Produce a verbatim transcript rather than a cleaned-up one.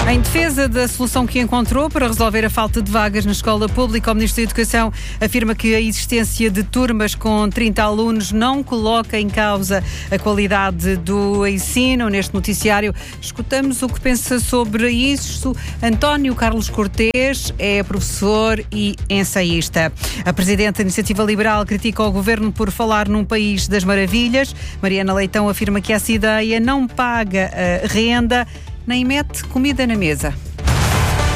Em defesa da solução que encontrou para resolver a falta de vagas na escola pública, o Ministro da Educação afirma que a existência de turmas com trinta alunos não coloca em causa a qualidade do ensino. Neste noticiário, escutamos o que pensa sobre isso. António Carlos Cortês é professor e ensaísta. A Presidente da Iniciativa Liberal critica o Governo por falar num país das maravilhas. Mariana Leitão afirma que essa ideia não paga a renda nem mete comida na mesa.